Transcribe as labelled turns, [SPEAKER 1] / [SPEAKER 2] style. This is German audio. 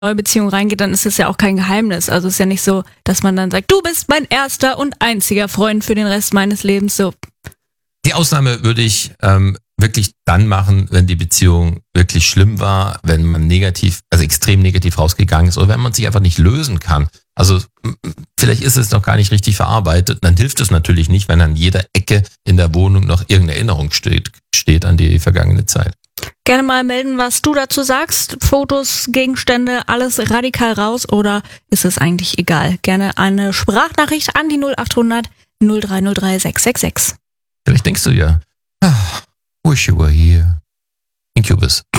[SPEAKER 1] neue Beziehung reingeht, dann ist es ja auch kein Geheimnis. Also es ist ja nicht so, dass man dann sagt, du bist mein erster und einziger Freund für den Rest meines Lebens. So.
[SPEAKER 2] Die Ausnahme würde ich wirklich dann machen, wenn die Beziehung wirklich schlimm war, wenn man extrem negativ rausgegangen ist oder wenn man sich einfach nicht lösen kann. Also vielleicht ist es noch gar nicht richtig verarbeitet. Dann hilft es natürlich nicht, wenn an jeder Ecke in der Wohnung noch irgendeine Erinnerung steht an die vergangene Zeit.
[SPEAKER 1] Gerne mal melden, was du dazu sagst. Fotos, Gegenstände, alles radikal raus oder ist es eigentlich egal? Gerne eine Sprachnachricht an die 0800 0303 666.
[SPEAKER 2] Vielleicht denkst du ja, wish you were here. Incubus.